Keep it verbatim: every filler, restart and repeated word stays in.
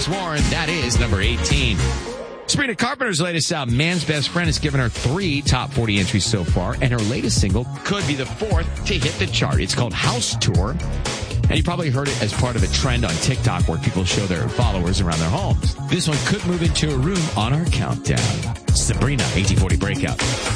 Alex Warren. That is number eighteen. Sabrina Carpenter's latest album, Man's Best Friend, has given her three top forty entries so far, and her latest single could be the fourth to hit the chart. It's called House Tour, and you probably heard it as part of a trend on TikTok where people show their followers around their homes. This one could move into a room on our countdown. Sabrina, eighteen forty Breakout.